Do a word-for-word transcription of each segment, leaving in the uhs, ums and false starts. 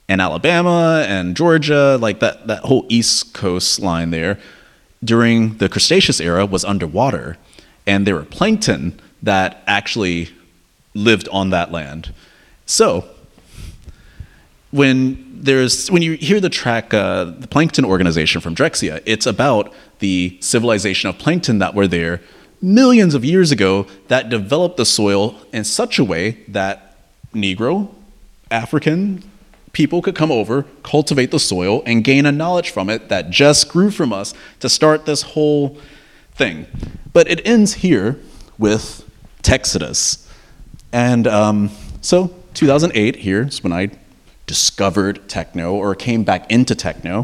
and Alabama and Georgia, like that, that whole East Coast line there, during the Cretaceous era was underwater. And there were plankton that actually lived on that land. So when there's when you hear the track, uh, the Plankton Organization from Drexciya, it's about the civilization of plankton that were there millions of years ago that developed the soil in such a way that Negro, African people could come over, cultivate the soil, and gain a knowledge from it that just grew from us to start this whole thing. But it ends here with Texodus. And um, so two thousand eight here is when I discovered techno, or came back into techno.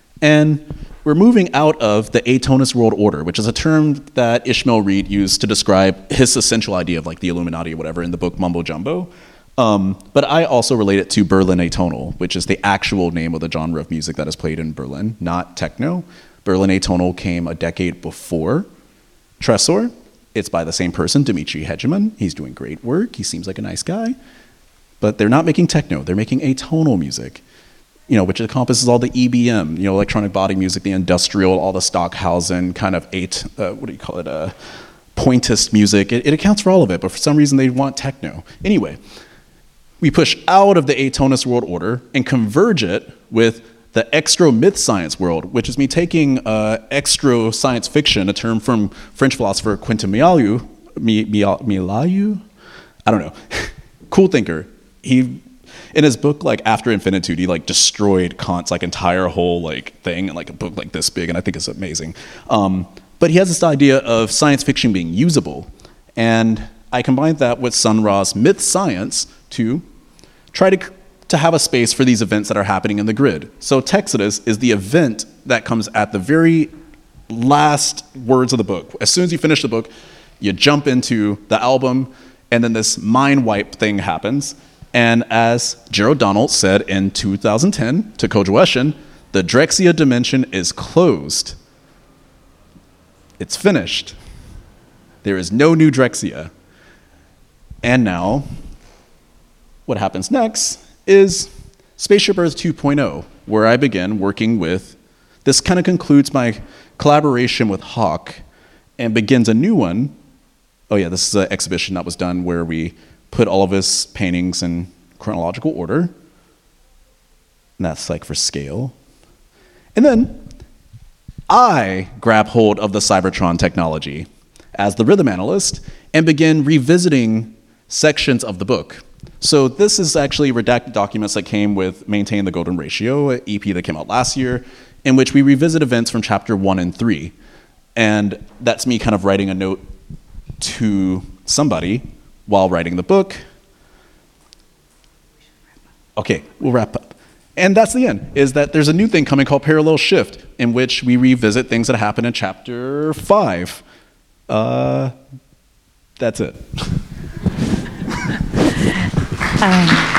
And we're moving out of the Atonist world order, which is a term that Ishmael Reed used to describe his essential idea of like the Illuminati or whatever in the book Mumbo Jumbo. Um, but I also relate it to Berlin atonal, which is the actual name of the genre of music that is played in Berlin, not techno. Berlin atonal came a decade before Tresor. It's by the same person, Dimitri Hegeman. He's doing great work. He seems like a nice guy. But they're not making techno. They're making atonal music, you know, which encompasses all the E B M, you know, electronic body music, the industrial, all the Stockhausen kind of eight, uh, what do you call it, uh, pointist music. It, it accounts for all of it, but for some reason they want techno. Anyway, we push out of the atonist world order and converge it with the extro myth science world, which is me taking uh, extro science fiction, a term from French philosopher Quentin Mialu, Mi, Mi, Mialu? I don't know. Cool thinker. He, in his book, like After Infinitude, he like destroyed Kant's like entire whole like thing in like a book like this big, and I think it's amazing. Um, but he has this idea of science fiction being usable, and I combined that with Sun Ra's myth science to try to to have a space for these events that are happening in the grid. So Texodus is the event that comes at the very last words of the book. As soon as you finish the book, you jump into the album, and then this mind wipe thing happens. And as Gerald Donald said in two thousand ten to Kojo Eshin, the Drexciya dimension is closed. It's finished. There is no new Drexciya. And now, what happens next is Spaceship Earth two point oh, where I begin working with, this kind of concludes my collaboration with Hawk and begins a new one. Oh yeah, this is an exhibition that was done where we put all of his paintings in chronological order. And that's like for scale. And then I grab hold of the Cybertron technology as the rhythm analyst and begin revisiting sections of the book. So this is actually redacted documents that came with Maintain the Golden Ratio, an E P that came out last year, in which we revisit events from chapter one and three. And that's me kind of writing a note to somebody while writing the book. Okay, we'll wrap up. And that's the end, is that there's a new thing coming called Parallel Shift, in which we revisit things that happen in chapter five. Uh, that's it. um.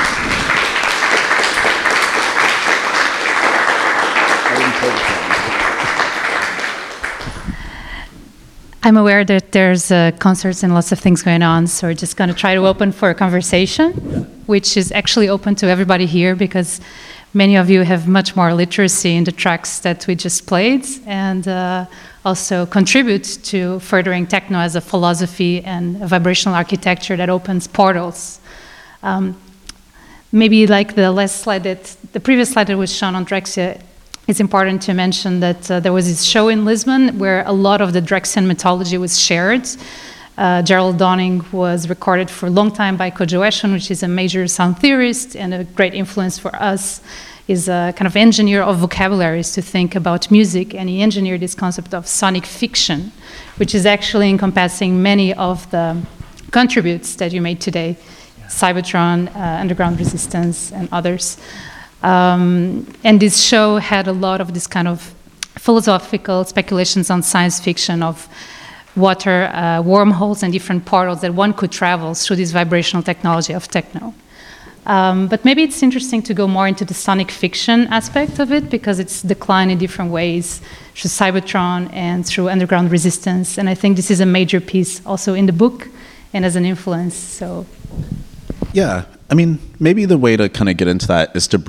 I'm aware that there's uh, concerts and lots of things going on, so we're just going to try to open for a conversation, which is actually open to everybody here because many of you have much more literacy in the tracks that we just played and uh, also contribute to furthering techno as a philosophy and a vibrational architecture that opens portals. Um, maybe like the last slide that, the previous slide that was shown on Drexciya, it's important to mention that uh, there was this show in Lisbon where a lot of the Drexciyan mythology was shared. Uh, Gerald Donning was recorded for a long time by Kojo Eshin, which is a major sound theorist and a great influence for us. He's a kind of engineer of vocabularies to think about music, and he engineered this concept of sonic fiction, which is actually encompassing many of the contributes that you made today, yeah. Cybertron, uh, Underground Resistance, and others. Um, and this show had a lot of this kind of philosophical speculations on science fiction of water, uh, wormholes and different portals that one could travel through this vibrational technology of techno. Um, but maybe it's interesting to go more into the sonic fiction aspect of it because it's declined in different ways through Cybertron and through Underground Resistance. And I think this is a major piece also in the book and as an influence. So, yeah, I mean, maybe the way to kind of get into that is to